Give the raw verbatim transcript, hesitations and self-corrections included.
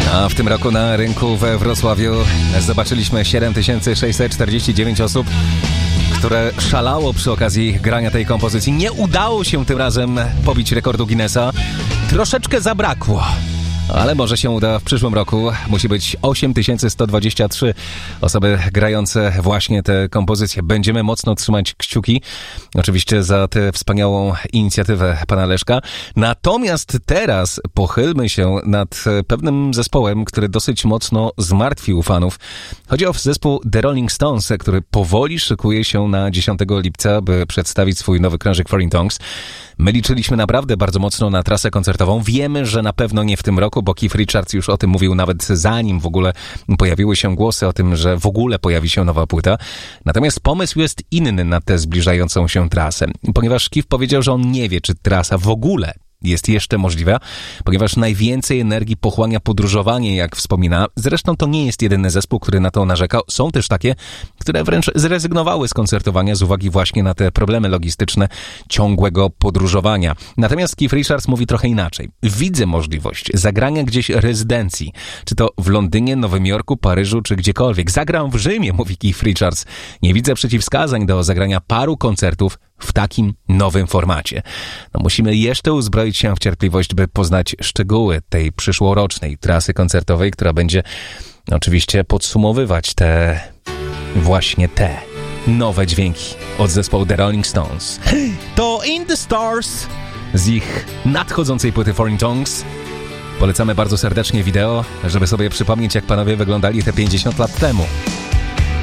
A w tym roku na rynku we Wrocławiu zobaczyliśmy siedem tysięcy sześćset czterdzieści dziewięć osób, które szalało przy okazji grania tej kompozycji. Nie udało się tym razem pobić rekordu Guinnessa. Troszeczkę zabrakło. Ale może się uda w przyszłym roku. Musi być osiem tysięcy sto dwadzieścia trzy osoby grające właśnie te kompozycje. Będziemy mocno trzymać kciuki, oczywiście za tę wspaniałą inicjatywę pana Leszka. Natomiast teraz pochylmy się nad pewnym zespołem, który dosyć mocno zmartwił fanów. Chodzi o zespół The Rolling Stones, który powoli szykuje się na dziesiątego lipca, by przedstawić swój nowy krążek Foreign Tongues. My liczyliśmy naprawdę bardzo mocno na trasę koncertową. Wiemy, że na pewno nie w tym roku, bo Keith Richards już o tym mówił nawet zanim w ogóle pojawiły się głosy o tym, że w ogóle pojawi się nowa płyta. Natomiast pomysł jest inny na tę zbliżającą się trasę, ponieważ Keith powiedział, że on nie wie, czy trasa w ogóle jest jeszcze możliwa, ponieważ najwięcej energii pochłania podróżowanie, jak wspomina. Zresztą to nie jest jedyny zespół, który na to narzekał. Są też takie, które wręcz zrezygnowały z koncertowania z uwagi właśnie na te problemy logistyczne ciągłego podróżowania. Natomiast Keith Richards mówi trochę inaczej. Widzę możliwość zagrania gdzieś rezydencji, czy to w Londynie, Nowym Jorku, Paryżu, czy gdziekolwiek. Zagram w Rzymie, mówi Keith Richards. Nie widzę przeciwwskazań do zagrania paru koncertów w takim nowym formacie. No, musimy jeszcze uzbroić się w cierpliwość, by poznać szczegóły tej przyszłorocznej trasy koncertowej, która będzie oczywiście podsumowywać te, właśnie te nowe dźwięki od zespołu The Rolling Stones. To In The Stars z ich nadchodzącej płyty Foreign Tongues. Polecamy bardzo serdecznie wideo, żeby sobie przypomnieć, jak panowie wyglądali te pięćdziesiąt lat temu.